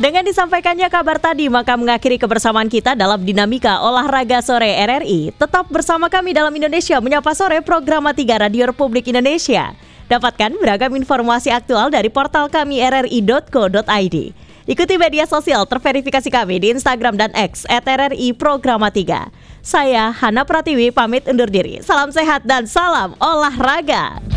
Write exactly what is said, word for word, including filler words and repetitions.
Dengan disampaikannya kabar tadi, maka mengakhiri kebersamaan kita dalam Dinamika Olahraga Sore R R I. Tetap bersama kami dalam Indonesia Menyapa Sore, Program tiga Radio Republik Indonesia. Dapatkan beragam informasi aktual dari portal kami r r i dot co dot i d. Ikuti media sosial terverifikasi kami di Instagram dan X et r r i Programa tiga. Saya Hana Pratiwi pamit undur diri. Salam sehat dan salam olahraga.